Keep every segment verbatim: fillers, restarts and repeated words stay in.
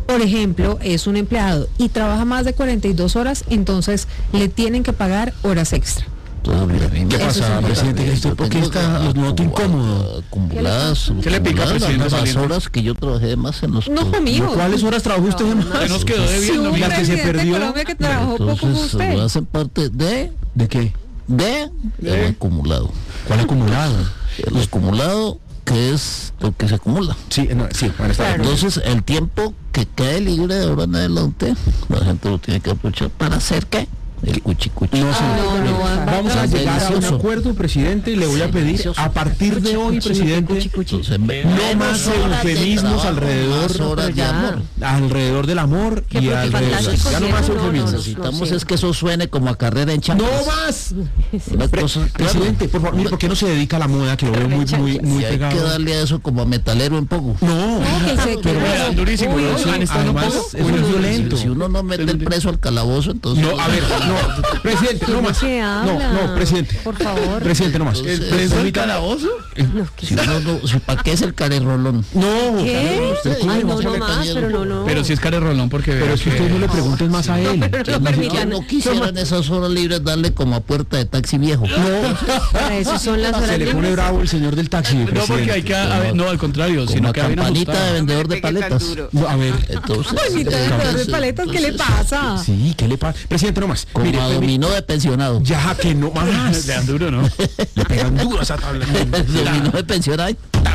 por ejemplo, es un empleado y trabaja más de cuarenta y dos horas, entonces le tienen que pagar horas extra. ¿Qué pasa, presidente? ¿Usted por qué está, los noto incómodo? Acumuladas, ¿Qué le pica, presidente? Las horas que yo trabajé más en los... No conmigo. ¿Cuáles horas trabajó usted de más? Que nos quedó debiendo. Sí, La que se perdió. de Colombia que trabajó poco como Entonces, usted. hacen parte de... ¿De qué? De... ¿De? El acumulado. ¿Cuál acumulado? El acumulado, que es lo que se acumula. Sí, no, sí, bueno, está Claro. bien. Entonces, el tiempo que quede libre de ahora en adelante, la gente lo tiene que aprovechar para hacer ¿qué? El cuchi cuchi. No, señor. no, no, Vamos a es llegar a un delicioso. acuerdo, presidente. Le voy a pedir, Delicioso. a partir de hoy, presidente, Entonces, me- no menos más horas de eufemismos trabajo, alrededor, más horas de ya. amor. alrededor del amor Qué y porque alrededor. fantástico, Ya no sí, más no, no, eufemismos. no, Necesitamos sí. es que eso suene como a carrera en ¡No Champions. más! Una Pre- cosa, presidente, por favor, mire, ¿por qué no se dedica a la moda? Que lo veo muy, muy, muy si hay que pegado. darle a eso como a metalero en poco. No, que se pero quede- Vean, durísimo, Uy, ¿no? uy, Están- están un además, poco- eso es violento. Si uno no mete el preso al calabozo, entonces... No, a ver, no, presidente, no más. ¿Qué habla? No, no, presidente. Por favor. Presidente, no más. ¿El preso del calabozo? No, ¿qué Si uno no, si, ¿para qué es el carerrolón? No, ¿Qué? usted, Ay, no, ¿cómo no se más, compañero? pero no, no. Pero si es carerrolón porque... pero vea es que usted no le pregunten más a él. pero no Yo permitan. no quisiera en esas horas libres darle como a puerta de taxi viejo. Para eso son las horas Se le pone libres. bravo el señor del taxi, No, presidente. porque hay que... a ver, no, al contrario, Como sino a que hay una campanita de ajustada. vendedor de paletas. No, a ver, Entonces, Ay, mitad de entonces- vendedor de paletas, ¿qué le pasa? sí, ¿qué le pasa? Presidente, no más. Como Mire, a mire, dominó de pensionado. ya que no más. Le dan duro, ¿no? Le pegan duro a esa tabla. Dominó de pensionado.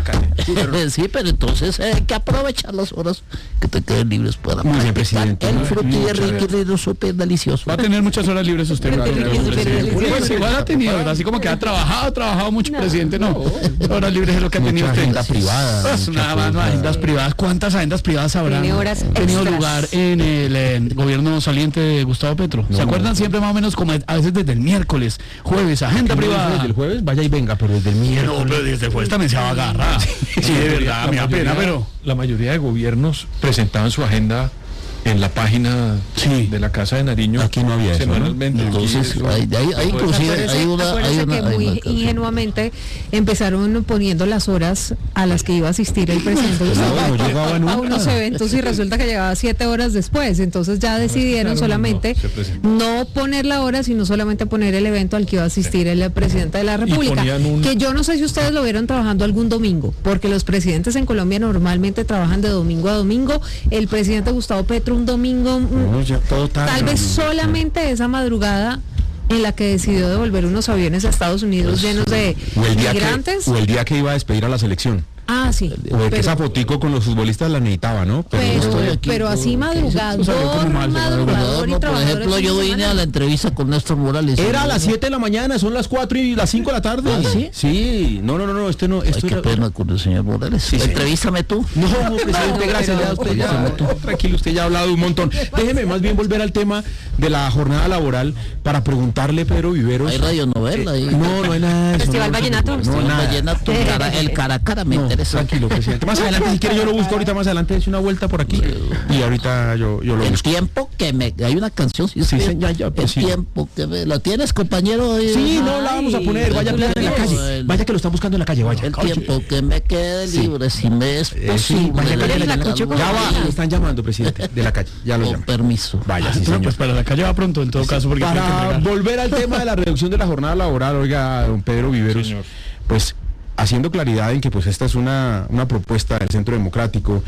Sí, pero entonces eh, hay que aprovechar las horas que te queden libres para Muy bien, practicar presidente. el Muy frutilla súper delicioso. Va a tener muchas horas libres usted. Pero claro, tiene que claro, ser presidente. delicioso. Pues igual ha tenido, ¿verdad? Así como que ha trabajado, ha trabajado mucho, presidente, no. Horas libres es lo que ha tenido Mucha usted. agenda privada, Pues mucha nada más, no, cosa. agendas privadas. ¿Cuántas agendas privadas habrán Tiene horas tenido extras. lugar en el eh, gobierno saliente de Gustavo Petro? ¿Se No, acuerdan no. siempre más o menos como a veces desde el miércoles, jueves, agenda privada? Desde el jueves, vaya y venga, pero desde el No, miércoles. pero desde el jueves también se va a agarrar. Sí, de verdad, me da pena, pero... La mayoría de gobiernos presentaban su agenda en la página Sí. de la Casa de Nariño. Aquí no había eso, ¿no? semanalmente. Entonces, Aquí eso- hay, hay, hay inclusive Acuérdese, hay una, hay acuérdese una, que hay muy una canción. ingenuamente empezaron poniendo las horas a las que iba a asistir el presidente Gustavo no Petro llegaba a nunca. unos eventos y resulta que llegaba siete horas después. Entonces ya decidieron claro, solamente no, se presentó. no poner la hora, sino solamente poner el evento al que iba a asistir el presidente de la República. ponían un- Que yo no sé si ustedes lo vieron trabajando algún domingo, porque los presidentes en Colombia normalmente trabajan de domingo a domingo. El presidente Gustavo Petro un domingo... mm, No, ya todo tarde. Tal vez solamente esa madrugada en la que decidió devolver unos aviones a Estados Unidos llenos de O el, día migrantes. que, o el día que iba a despedir a la selección. Ah, sí. O el que Pero, esa fotico con los futbolistas la necesitaba, ¿no? pero, estoy aquí pero todo así lo que madrugador, Eso salió como mal, madrugador y No, por trabajador. ejemplo, el fin yo de vine semana. a la entrevista con Néstor Morales. Era a las siete de la mañana, son las cuatro y las cinco de la tarde. ¿Ah, sí? Sí, no, no, no, no, este no, Ay, esto qué era... pena con el señor Morales. Sí, sí. Entrevístame tú. No, presidente, gracias, ya usted ya, no, tranquilo, usted ya ha hablado un montón. Déjeme más bien volver al tema de la jornada laboral para preguntarle, Pedro Viveros. Hay radionovela ahí. No, no hay nada de eso. Festival no, Vallenato. No, Festival nada. Vallenato, cara- el cara a cara me No, interesa. tranquilo, presidente. Más adelante, si quiere, yo lo busco ahorita más adelante, es una vuelta por aquí. Y ahorita yo, yo lo El busco. tiempo que me... Hay una canción, sí, Sí, sí, sí, ya, ya, el pues sí. tiempo que me... ¿La tienes, compañero? Sí, no la vamos a poner, vaya a poner en la calle. Vaya que lo están buscando en la calle, vaya. El tiempo que me quede libre, si me es Eh, sí, posible. vaya a la calle, la ya, escucho con ya va, ganas. lo están llamando, presidente, de la calle, ya lo Con llaman. permiso. Vaya, sí, Pero señor. pues para la calle va pronto en todo caso, porque tiene que Para entregar. volver al tema de la reducción de la jornada laboral, oiga, don Pedro Viveros, Señor. pues haciendo claridad en que pues esta es una, una propuesta del Centro Democrático,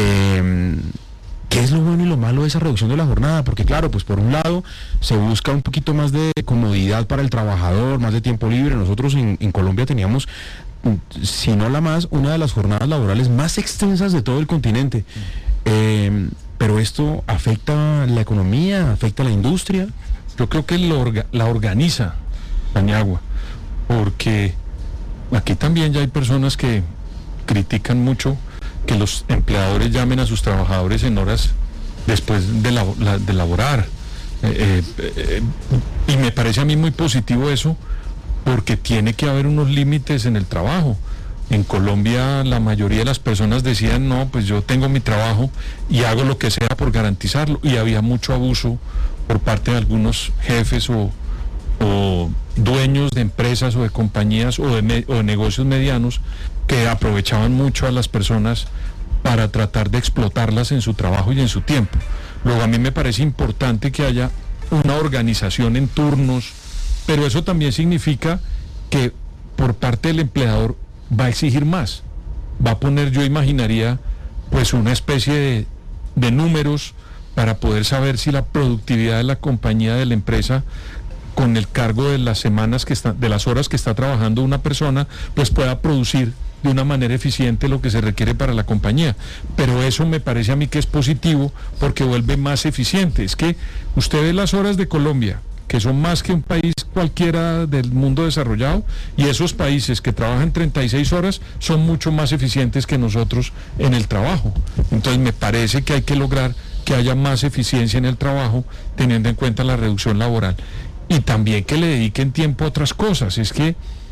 eh, ¿qué es lo bueno y lo malo de esa reducción de la jornada? Porque claro, pues por un lado se busca un poquito más de comodidad para el trabajador, más de tiempo libre. Nosotros en, en Colombia teníamos, si no la más, una de las jornadas laborales más extensas de todo el continente. Eh, pero esto afecta la economía, afecta la industria. Yo creo que lo orga- la organiza Paniagua, porque aquí también ya hay personas que critican mucho que los empleadores llamen a sus trabajadores en horas después de, labo- la- de laborar. Eh, eh, eh, y me parece a mí muy positivo eso, porque tiene que haber unos límites en el trabajo. En Colombia la mayoría de las personas decían, no, pues yo tengo mi trabajo y hago lo que sea por garantizarlo, y había mucho abuso por parte de algunos jefes o, o dueños de empresas o de compañías o de, me- o de negocios medianos que aprovechaban mucho a las personas para tratar de explotarlas en su trabajo y en su tiempo. Luego, a mí me parece importante que haya una organización en turnos, pero eso también significa que por parte del empleador va a exigir más. Va a poner, yo imaginaría, pues una especie de, de números para poder saber si la productividad de la compañía, de la empresa, con el cargo de las semanas que está, de las horas que está trabajando una persona, pues pueda producir de una manera eficiente lo que se requiere para la compañía. Pero eso me parece a mí que es positivo porque vuelve más eficiente. Es que usted ve las horas de Colombia, que son más que un país cualquiera del mundo desarrollado, y esos países que trabajan treinta y seis horas son mucho más eficientes que nosotros en el trabajo. Entonces me parece que hay que lograr que haya más eficiencia en el trabajo, teniendo en cuenta la reducción laboral. Y también que le dediquen tiempo a otras cosas. Es que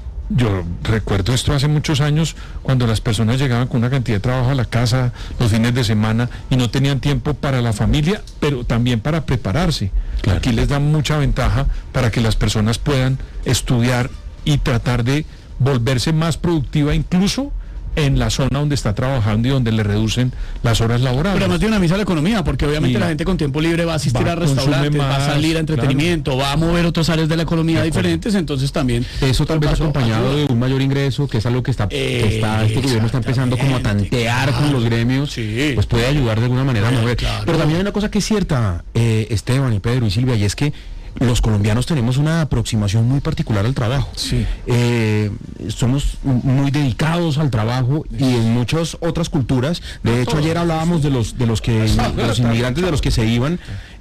yo recuerdo esto hace muchos años, cuando las personas llegaban con una cantidad de trabajo a la casa los fines de semana y no tenían tiempo para la familia, pero también para prepararse. Claro. Aquí les da mucha ventaja para que las personas puedan estudiar y tratar de volverse más productiva, incluso en la zona donde está trabajando y donde le reducen las horas laborales. Pero además dinamiza la economía, porque obviamente y la gente con tiempo libre va a asistir va, a restaurantes, más, va a salir a entretenimiento, claro, va a mover otras áreas de la economía diferentes, entonces también... Eso tal vez acompañado ayuda de un mayor ingreso, que es algo que está, que está este gobierno está empezando como a tantear claro, con los gremios, sí, pues puede ayudar de alguna manera a mover. Claro. Pero también hay una cosa que es cierta, eh, Esteban y Pedro y Silvia, y es que los colombianos tenemos una aproximación muy particular al trabajo. Sí. Eh, somos muy dedicados al trabajo y en muchas otras culturas. De hecho, ayer hablábamos de los de los que de los inmigrantes de los que se iban.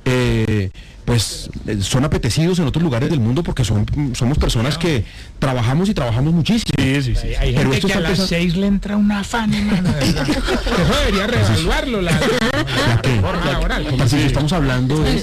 Eh, pues son apetecidos en otros lugares del mundo porque son somos personas que trabajamos y trabajamos muchísimo. Sí, sí, sí. Hay Pero gente esto que a las empezando... seis le entra una afán, hermano. Eso debería reevaluarlo, la, la reforma laboral. Así que estamos hablando de,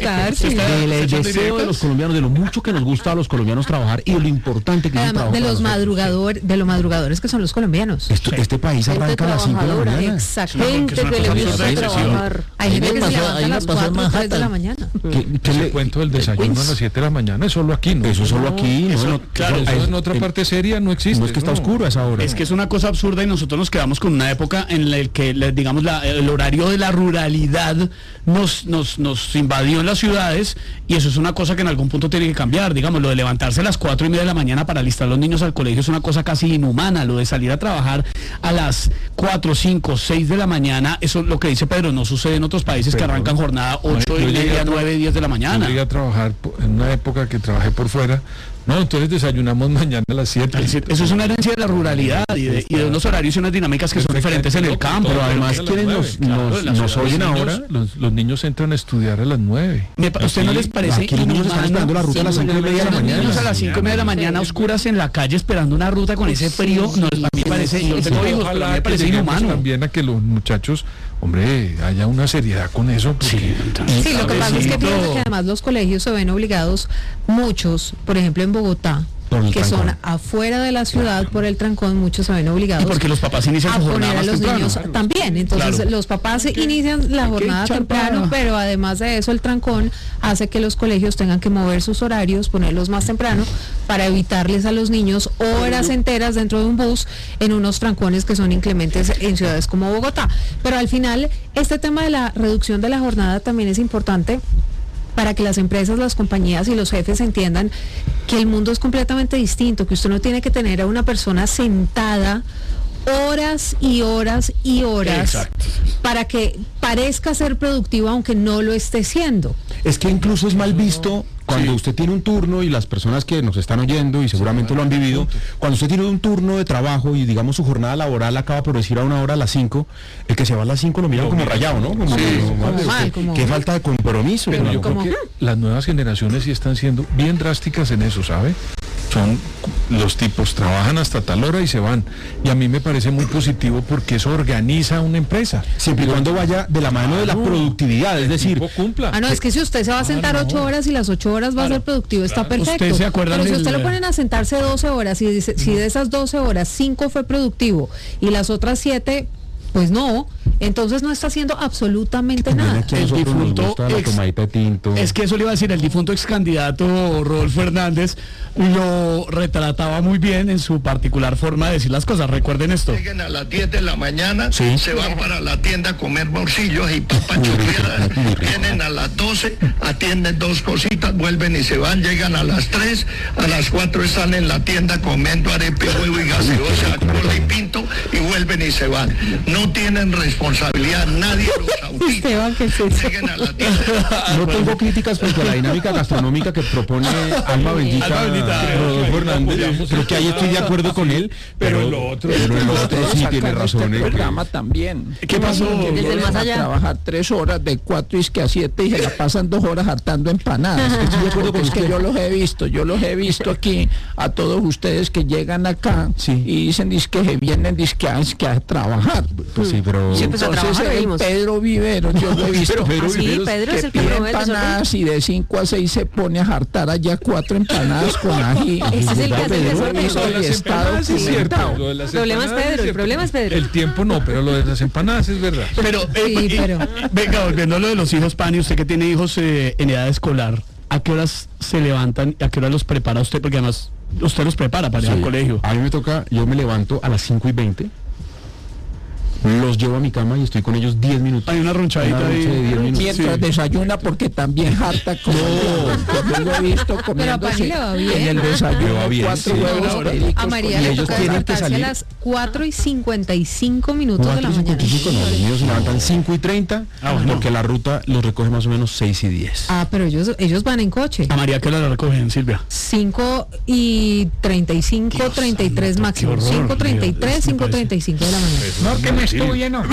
del deseo de los colombianos, de lo mucho que nos gusta a los colombianos trabajar y de lo importante que es el trabajo. De los madrugadores, de los madrugadores que son los colombianos. Esto, sí. Este país arranca a las cinco de la mañana. Exactamente, que le gusta trabajar. Hay gente que se levanta a las cuatro, tres de la mañana. ¿Qué cuento del desayuno a las siete de la mañana? Es solo aquí, ¿no? Eso es solo aquí. Eso, no, claro, eso eso en otra parte seria no existe. No es que está no. oscuro a esa hora. Es que es una cosa absurda y nosotros nos quedamos con una época en la que, digamos, la, el horario de la ruralidad nos, nos, nos invadió en las ciudades, y eso es una cosa que en algún punto tiene que cambiar. Digamos, lo de levantarse a las cuatro y media de la mañana para alistar a los niños al colegio es una cosa casi inhumana. Lo de salir a trabajar a las cuatro, cinco, seis de la mañana, eso es lo que dice Pedro, no sucede en otros países Pero, que arrancan jornada ocho y media, nueve, diez de la mañana. Yo llegué a trabajar en una época que trabajé por fuera. No, entonces desayunamos mañana a las siete. Eso es una herencia de la ruralidad y de, y de unos horarios y unas dinámicas que son diferentes en el campo. Pero además quienes nos, nos, nos oyen ahora, los, los niños entran a estudiar a las nueve. Me, ¿Usted no les parece aquí los niños están esperando la ruta a las cinco y media de la mañana? Los niños a las cinco y media de la mañana oscuras en la calle esperando una ruta con ese frío, no, a mí me parece, yo tengo hijos, pero a mí me parece inhumano. También a que los muchachos, hombre, haya una seriedad con eso. Sí, sí, lo que pasa es que pienso que además los colegios se ven obligados, muchos, por ejemplo en Bogotá, que son afuera de la ciudad, claro, por el trancón, muchos se ven obligados. Y porque los papás inician a su jornada poner a los temprano, niños claro, también. Entonces claro, los papás inician la jornada temprano, pero además de eso el trancón hace que los colegios tengan que mover sus horarios, ponerlos más temprano, para evitarles a los niños horas enteras dentro de un bus en unos trancones que son inclementes en ciudades como Bogotá. Pero al final, este tema de la reducción de la jornada también es importante para que las empresas, las compañías y los jefes entiendan que el mundo es completamente distinto, que usted no tiene que tener a una persona sentada horas y horas y horas. Exacto, para que parezca ser productivo aunque no lo esté siendo. Es que incluso es mal visto cuando sí, usted tiene un turno, y las personas que nos están oyendo y seguramente sí, lo han vivido, cuando usted tiene un turno de trabajo y digamos su jornada laboral acaba por decir a una hora a las cinco, el que se va a las cinco lo mira como rayado, ¿no? Como, sí, como, como mal, como... Qué falta de compromiso. Pero yo como... creo que las nuevas generaciones sí están siendo bien drásticas en eso, ¿sabe? Son los tipos, trabajan hasta tal hora y se van. Y a mí me parece muy positivo porque eso organiza una empresa. Siempre y cuando vaya de la mano de la productividad, es decir... cumpla. Ah, no, es que si usted se va a sentar ocho ah, no. horas y las ocho horas va claro, a ser productivo, está claro, perfecto. ¿Usted se acuerda Pero si usted del... lo ponen a sentarse doce horas y dice, si de esas doce horas, cinco fue productivo y las otras siete... pues no, Entonces no está haciendo absolutamente nada. El difunto la ex, tomadita de tinto. Es que eso le iba a decir, el difunto ex candidato Rodolfo Hernández lo retrataba muy bien en su particular forma de decir las cosas. Recuerden esto. Lleguen a las diez de la mañana, sí. se van para la tienda a comer morcillos y papas churriadas, vienen a las doce, atienden dos cositas, vuelven y se van, llegan a las tres, a las cuatro están en la tienda comiendo arepe, huevo y gaseosa, cola y pinto, y vuelven y se van. No tienen responsabilidad, nadie los audita. Lleguen a la tienda. No tengo críticas frente a la dinámica gastronómica que propone Alma Bendita, Alma Bendita Rodolfo Hernández, creo que ahí estoy de acuerdo con él, pero, pero el otro, pero el otro sí tiene razón. Este programa también. ¿Qué pasó? Desde el más allá. Trabajar tres horas de cuatro y que a siete y se la pasan dos horas hartando empanadas. Estoy de acuerdo con es que usted. yo los he visto, yo los he visto aquí a todos ustedes que llegan acá sí. y dicen que se vienen dizque a, que a trabajar. Pues sí, pero y entonces trabajar, el Pedro Viveros, yo lo he visto. Pedro ¿Ah, sí? Viveros, Pedro es que el que pide promueve el empanadas y de cinco a seis se pone a hartar allá cuatro empanadas con ají. Ese es el que hace el Pedro desorden. hizo el estado es cierto. documentado. Lo de las El problema es empanadas Pedro, el cierto. problema es Pedro. El tiempo no, pero lo de las empanadas es verdad. Pero, eh, Sí, y- pero- venga, volviendo a lo de los hijos, Pani, usted que tiene hijos eh, en edad escolar, ¿a qué horas se levantan y a qué horas los prepara usted? Porque además usted los prepara para ir sí. al colegio. A mí me toca, yo me levanto a las cinco y veinte, los llevo a mi cama y estoy con ellos diez minutos. Hay una ronchadita Una ahí. roncha de diez minutos. Mientras Sí. desayuna porque también harta como yo lo he visto Pero a Pani comiéndose le va bien. en el Le desayuno va bien, cuatro sí. huevos Ahora, pericos A María y le ellos toca tienen que despertarse a salir- las cuatro y cincuenta y cinco minutos de la cuatro y mañana. cincuenta y cinco, no, los míos se levantan cinco y treinta, Ah, bueno. porque la ruta los recoge más o menos seis y diez. Ah, pero ellos, ellos van en coche. A María, ¿qué hora la recogen, Silvia? cinco y treinta y cinco, Dios treinta y tres santo, máximo. qué horror, cinco treinta y tres, Dios, cinco me treinta y cinco de la mañana. No, que me estudie, no.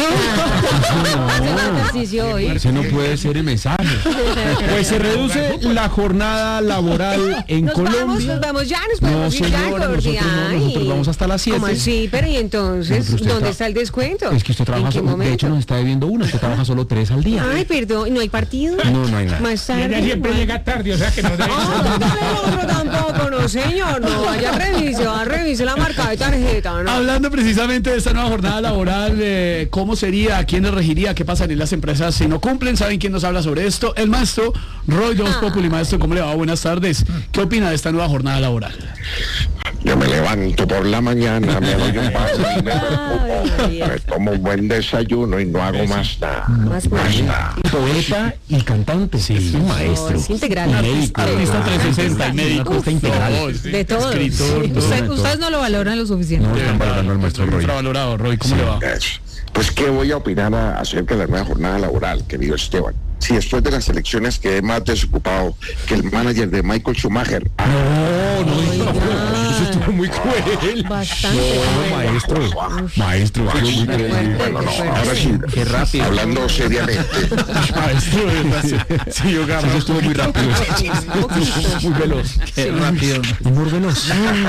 ejercicio hoy. Ese no puede ser el mensaje. Pues se reduce la jornada laboral en Nos vamos, Colombia. nos vamos ya, nos No, podemos ir ya, señora, Gordi. nosotros no, Ay. nosotros vamos hasta las siete. ¿Cómo así? Pero y entonces, No, pero usted ¿dónde tra- está el descuento? Es que usted trabaja, ¿En qué solo- de momento? hecho nos está debiendo una, usted trabaja solo tres al día. Ay, perdón, ¿no hay partido? No, no hay nada. Más Y tarde. ella siempre no hay- llega tarde, o sea que no debe. Ah, no, no, no, tampoco, no señor, no vaya, revise, va, revise la marca de tarjeta, ¿no? Hablando precisamente de esta nueva jornada laboral, eh, ¿cómo sería? ¿Quiénes regiría? ¿Qué pasan en las empresas si no cumplen? ¿Saben quién nos habla sobre esto? El maestro Roy de Voz Ah. Populi. Maestro, ¿cómo le va? Buenas tardes. ¿Qué opina de esta nueva jornada laboral? Yo me levanto por la mañana, me doy un baño y me Ay, María. me tomo un buen desayuno y no hago más nada. Más Más nada. Poeta y cantante, sí, un maestro. es integral. Y médico. Artista trescientos sesenta y médico. Artista integral. De todo. Escritor, Sí. todo. Usted- ustedes no lo valoran lo suficiente. No, están valorando al maestro Roy. Infravalorado, Roy, ¿cómo le va? Eso. Pues, ¿qué voy a opinar a- acerca de la nueva jornada laboral, querido Esteban? Si después de las elecciones quedé más desocupado que el manager de Michael Schumacher. Ah, No, no, no, eso estuvo muy cruel. Bastante No, cruel. maestro, maestro, estuvo muy cruel. fuerte. bueno, no, qué fuerte. ahora sí, Qué rápido. hablando seriamente. Maestro, de verdad, sí, sí, yo Eso gano. estuvo muy rápido. Muy veloz. Qué rápido. Humor veloz.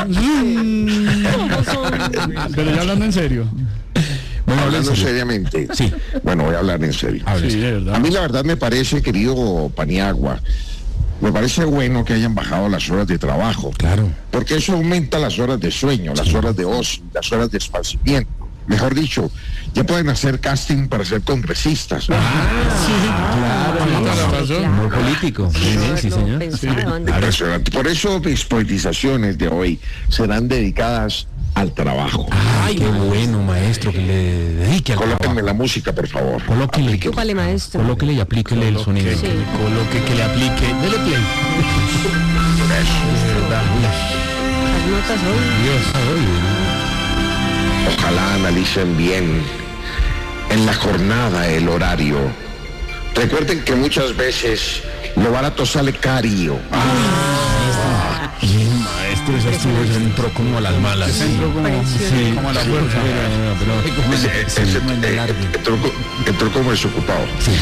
Pero ya hablando en serio. Bueno, habla en Hablando serio. seriamente. Sí. Bueno, voy a hablar en serio. Hable. Sí, de verdad. A mí la verdad me parece, querido Paniagua, me parece bueno que hayan bajado las horas de trabajo. Claro. Porque eso aumenta las horas de sueño, las horas de ocio, las horas de esparcimiento. Mejor dicho, ya pueden hacer casting para ser congresistas. Toda la razón. Humor político. Muy bien, sí, No señor. pensaban. Impresionante. Por eso mis poetizaciones de hoy serán dedicadas al trabajo. Ay, qué bueno, maestro, que le dedique al Colóquenme trabajo. la música, por favor. Colóquele. Aplíquenme. Vale, maestro. Colóquele y aplíquele el sonido. Que, que le coloque, que le aplique. Dele play. Las notas hoy. Dios, Ojalá analicen bien en la jornada el horario. Recuerden que muchas veces lo barato sale carío. bien, maestro, esa estuvo, esa entró como a las malas. Sí, Entró como, sí, como a la sí, fuerza. pero- pero- como Ese- el- ese- sí, como el de eh, largo. entró, co- entró como desocupado. Sí.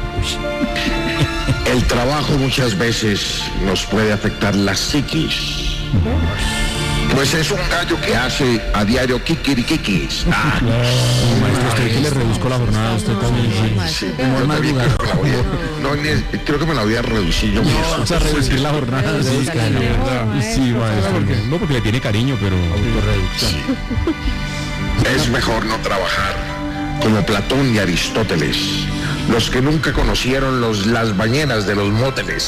El trabajo muchas veces nos puede afectar la psiquis. Pues es un gallo que hace a diario kikirikikis. Ah, Maestro, usted que le reduzco la jornada a usted también. sí. sí, yo también creo que me la voy a- no, ni- creo que me la voy a reducir yo mismo. Vamos a reducir la jornada. Sí, Sí, claro. maestro. Sí, maestro. No, porque le tiene cariño, pero autorreducción. Es mejor no trabajar como Platón y Aristóteles, los que nunca conocieron los, las bañeras de los móteles.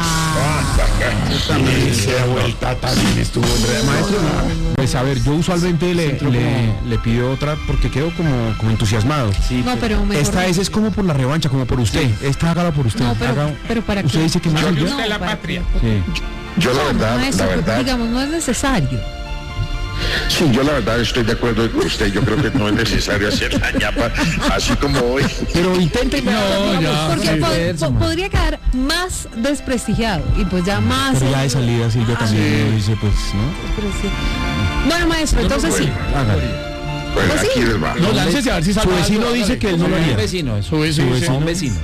Esa vuelta también estuvo en maestro. Pues a ver, yo usualmente le, le, le pido otra porque quedo como, como entusiasmado. Sí, no, pero mejor esta vez es como por la revancha, como por usted. Esta hágala por usted. No, pero, Haga, pero para usted qué. dice que más Yo yo, usted la patria. Sí. Yo la verdad, maestro, la verdad. digamos, no es necesario. Sí, yo la verdad estoy de acuerdo con usted. Yo creo que no es necesario hacer la ñapa así como hoy. Pero intente. No, ya. Porque po- po- podría quedar más desprestigiado y pues ya más. Pero ya de salida Silvia también sí. dice, pues, ¿no? Pero sí. Bueno, maestro, entonces sí. Hágale. Bueno, Pues sí. aquí les va. No, láncese a ver si Su salva vecino algo, dice hágale. que él no lo haría. Un vecino, Su vecino. Su vecino. un vecino.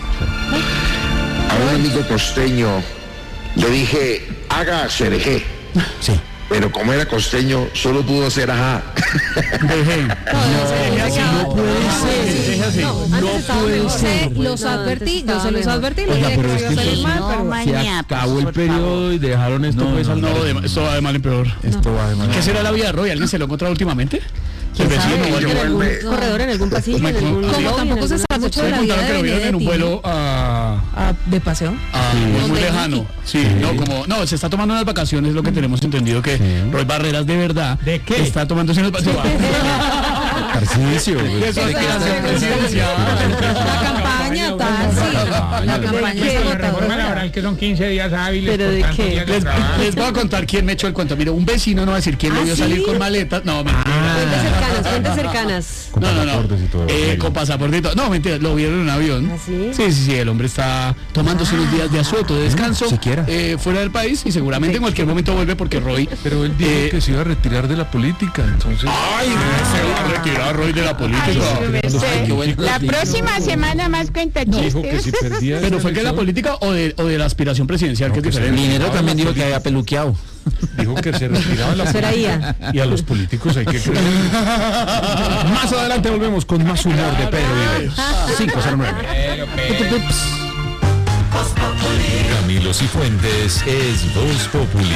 A un amigo costeño le dije, haga cereje. Sí. Pero como era costeño, solo pudo hacer ajá. Deje. No, puede ser. No, antes estaba mejor. Se los advertí, yo se los advertí, le Oiga, dije que pero es iba a que salir eso mal, no, pero se acabó el periodo y dejaron esto No, pues no, al no, de- esto va de mal en peor. Esto va de mal. ¿Qué será la vida de Roy? ¿Alguien se lo ha encontrado últimamente? El ¿Sabe? vecino. ¿En yo- algún vuelve. corredor, en algún pasillo, en Me- algún como lobby, en tampoco se alguna sabe mucho Me de la contaron vida que de lo vieron en un Benedetti. vuelo a... Ah, ¿de paseo? Ah, muy, muy ¿Dónde? lejano. Sí, no, como, no, se está tomando unas vacaciones, lo que tenemos entendido que Roy Barreras de verdad ¿De qué? está tomándose unas vacaciones. Tarcisio. Eso es que Esa- hacer presidencial. La campaña, tal, sí. La campaña ¿Qué? es La reforma agotadora. laboral que son quince días hábiles. ¿Pero por de tantos qué? días de Les, trabajo. les voy a contar quién me echó el cuento. Mire, un vecino no va a decir quién lo ¿Ah, vio sí? salir con maletas. No, mentira. Fuentes cercanas, fuentes cercanas. Con No, no, no. pasaportes y todo. Eh, con pasaporte y todo. No, mentira, lo vieron en un avión. ¿Ah, sí? Sí, sí, sí, el hombre está tomándose unos días de asueto, de descanso, siquiera. eh, fuera del país y seguramente en cualquier momento vuelve porque Roy... Pero él dijo eh, que se iba a retirar de la política, entonces... ¡Ay! Se va a retirar Roy de la política. Ay, qué bueno. La próxima semana más cuenta Dijo que si perdía... ¿Pero fue que la política o de, o de la aspiración presidencial, que es que se diferente? Minero también dijo que había peluqueado. Dijo que se retiraba de la Eso era política. Y a los políticos hay que creer. Más adelante volvemos con más humor de Pedro Viveros. cinco cero nueve. Camilo Cifuentes es Voz Populi.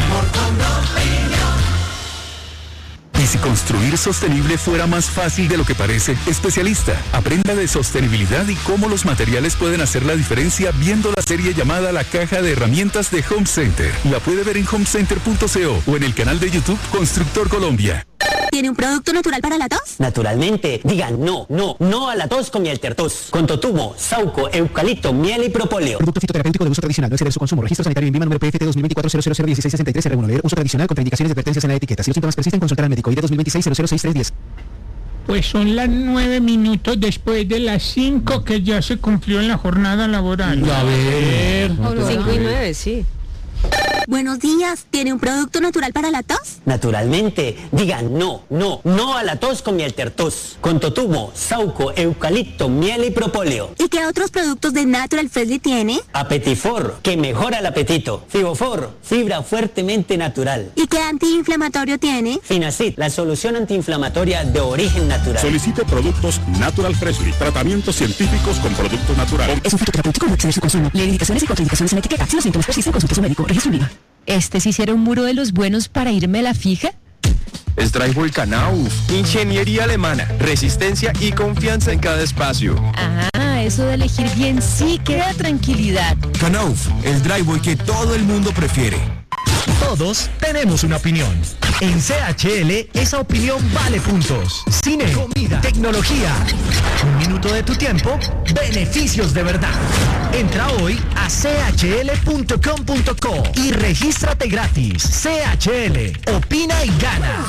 ¿Y si construir sostenible fuera más fácil de lo que parece? Especialista, aprenda de sostenibilidad y cómo los materiales pueden hacer la diferencia viendo la serie llamada La Caja de Herramientas de Home Center. La puede ver en home center punto co o en el canal de YouTube Constructor Colombia. ¿Tiene un producto natural para la tos? Naturalmente, digan no, no, no a la tos con Mieltertos. Con totumo, sauco, eucalipto, miel y propóleo. Producto fitoterapéutico de uso tradicional, no exceder su consumo. Registro sanitario en Vima número P F T dos mil veinticuatro cero cero cero dieciséis sesenta y tres R uno. Leer uso tradicional con indicaciones y advertencias en la etiqueta. Si los síntomas persisten, consultar al médico. I D dos mil veintiséis cero cero seis tres diez. Pues son las nueve minutos después de las cinco que ya se cumplió en la jornada laboral. A ver. Cinco y nueve, sí. Buenos días, ¿tiene un producto natural para la tos? Naturalmente, digan no, no, no a la tos con Mieltertos. Con totumo, sauco, eucalipto, miel y propóleo. ¿Y qué otros productos de Natural Freshly tiene? Apetifor, que mejora el apetito. Fibofor, fibra fuertemente natural. ¿Y qué antiinflamatorio tiene? Finacid, la solución antiinflamatoria de origen natural. Solicite productos Natural Freshly, tratamientos científicos con productos naturales. Es un fitoterapéutico, no exceder su consumo. Leer indicaciones y contraindicaciones en la etiqueta. Si los síntomas persisten, consulte a su médico. Registro Vima. ¿Este sí hiciera un muro de los buenos para irme a la fija? Es Drywall Knauf, ingeniería alemana, resistencia y confianza en cada espacio. Ah, eso de elegir bien sí que da tranquilidad. Knauf, el drywall que todo el mundo prefiere. Todos tenemos una opinión. En C H L, esa opinión vale puntos. Cine, comida, tecnología. Un minuto de tu tiempo, beneficios de verdad. Entra hoy a c h l punto com punto co y regístrate gratis. C H L, opina y gana.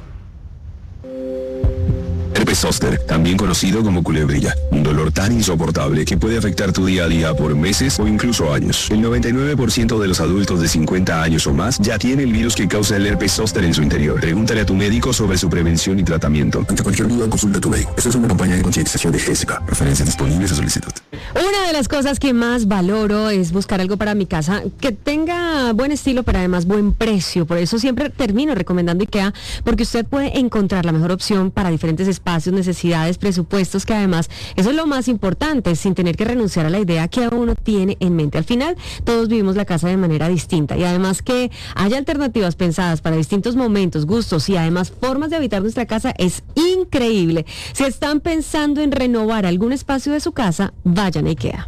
Herpes zóster, también conocido como culebrilla, un dolor tan insoportable que puede afectar tu día a día por meses o incluso años. El noventa y nueve por ciento de los adultos de cincuenta años o más ya tiene el virus que causa el herpes zóster en su interior. Pregúntale a tu médico sobre su prevención y tratamiento. Ante cualquier duda, consulta a tu médico. Esta es una campaña de concientización de G S K. Referencias disponibles a solicitud. Una de las cosas que más valoro es buscar algo para mi casa que tenga buen estilo, pero además buen precio. Por eso siempre termino recomendando IKEA, porque usted puede encontrar la mejor opción para diferentes espacios, necesidades, presupuestos, que además eso es lo más importante, sin tener que renunciar a la idea que uno tiene en mente. Al final, todos vivimos la casa de manera distinta y además que haya alternativas pensadas para distintos momentos, gustos y además formas de habitar nuestra casa es increíble. Si están pensando en renovar algún espacio de su casa, vayan a IKEA.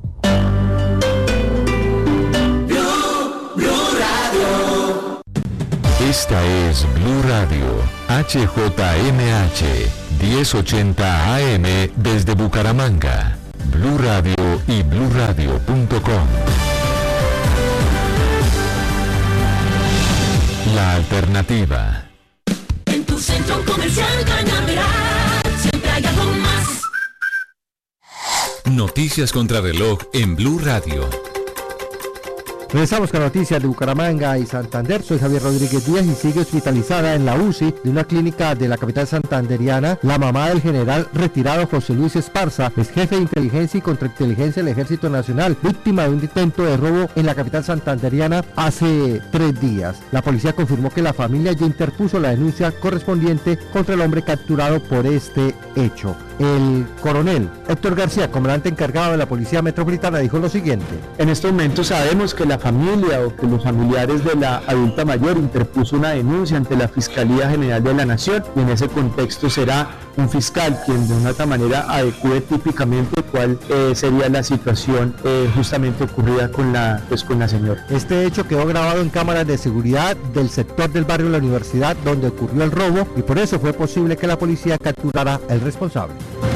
Esta es Blue Radio, H J M H, diez ochenta A M desde Bucaramanga. Blue Radio y blue radio punto com. La alternativa. En tu centro comercial Cañaveral, siempre hay algo más. Noticias contra reloj en Blue Radio. Regresamos con noticias de Bucaramanga y Santander. Soy Javier Rodríguez Díaz y sigue hospitalizada en la U C I de una clínica de la capital santanderiana la mamá del general retirado José Luis Esparza, es jefe de inteligencia y contrainteligencia del Ejército Nacional, víctima de un intento de robo en la capital santanderiana hace tres días. La policía confirmó que la familia ya interpuso la denuncia correspondiente contra el hombre capturado por este hecho. El coronel Héctor García, comandante encargado de la Policía Metropolitana, dijo lo siguiente: en estos momentos sabemos que la familia o que los familiares de la adulta mayor interpuso una denuncia ante la Fiscalía General de la Nación, y en ese contexto será un fiscal quien de una otra manera adecue típicamente cuál eh, sería la situación eh, justamente ocurrida con la, pues, con la señora. Este hecho quedó grabado en cámaras de seguridad del sector del barrio de la Universidad donde ocurrió el robo, y por eso fue posible que la policía capturara al responsable.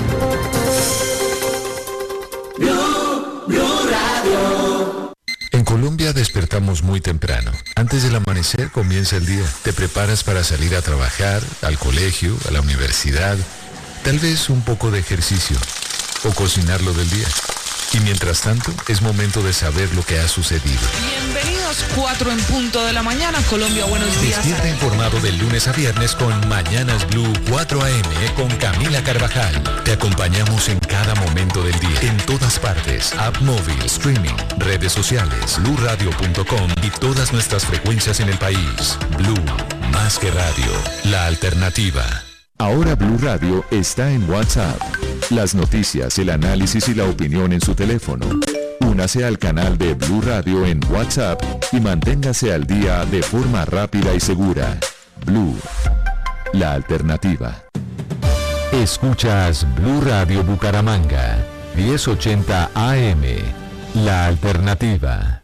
Blue, Blue Radio. En Colombia despertamos muy temprano. Antes del amanecer comienza el día. Te preparas para salir a trabajar, al colegio, a la universidad, tal vez un poco de ejercicio o cocinar lo del día. Y mientras tanto, es momento de saber lo que ha sucedido. Bienvenidos, cuatro en punto de la mañana, Colombia, buenos días. Despierta informado de lunes a viernes con Mañanas Blue cuatro A M con Camila Carvajal. Te acompañamos en cada momento del día, en todas partes, app móvil, streaming, redes sociales, blue radio punto com y todas nuestras frecuencias en el país. Blue, más que radio, la alternativa. Ahora Blue Radio está en WhatsApp. Las noticias, el análisis y la opinión en su teléfono. Únase al canal de Blue Radio en WhatsApp y manténgase al día de forma rápida y segura. Blue, la alternativa. Escuchas Blue Radio Bucaramanga, diez ochenta A M, la alternativa.